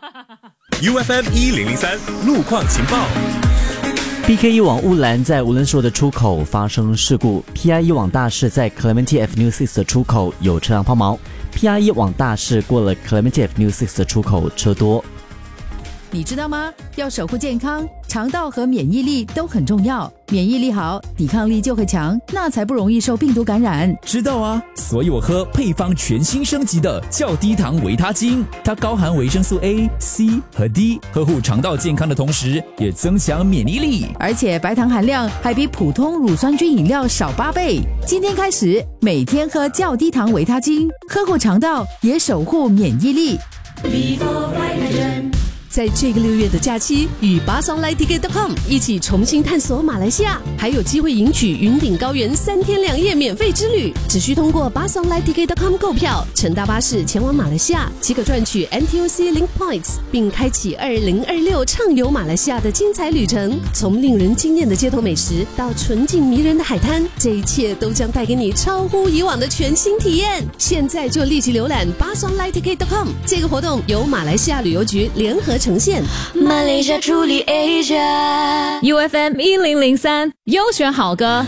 UFM 1003路况情报。 BK 一往乌兰在无人说的出口发生事故 ，PR 一往大市在 Clementi Avenue 6的出口有车辆抛锚 ，PR 一往大市过了 Clementi Avenue 6的出口车多。 你知道吗？要守护健康，肠道和免疫力都很重要。免疫力好，抵抗力就会强，那才不容易受病毒感染。 知道啊，所以我喝配方全新升级的较低糖维他精，它高含维生素 A、C 和 D， 呵护肠道健康的同时，也增强免疫力。 而且白糖含量还比普通乳酸菌饮料少8倍。今天开始，每天喝较低糖维他精，呵护肠道，也守护免疫力。 在这个6月的假期，与BaSongLightTicket.com 一起重新探索马来西亚，还有机会赢取云顶高原3天2夜免费之旅。只需通过BaSongLightTicket.com 购票，乘大巴士前往马来西亚，即可赚取 NTUC Link Points， 并开启2026畅游马来西亚的精彩旅程。从令人惊艳的街头美食到纯净迷人的海滩，这一切都将带给你超乎以往的全新体验。现在就立即浏览BaSongLightTicket.com， 这个活动由马来西亚旅游局联合呈现。 马来西亚处理 Asia UFM 1003优选好歌。